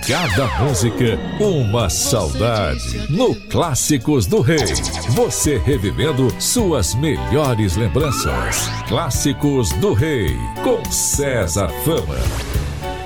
Cada música, uma saudade. No Clássicos do Rei, você revivendo suas melhores lembranças. Clássicos do Rei, com César Fama.